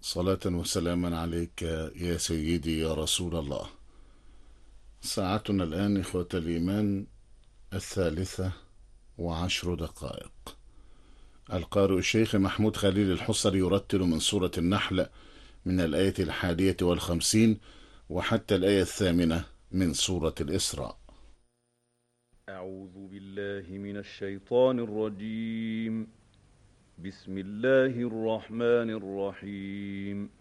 صلاة وسلاما عليك يا سيدي يا رسول الله. ساعتنا الآن إخوة الإيمان 3:10. القارئ الشيخ محمود خليل الحصري يرتل من سورة النحل من الآية 51 وحتى الآية 8 من سورة الإسراء. أعوذ بالله من الشيطان الرجيم. بسم الله الرحمن الرحيم.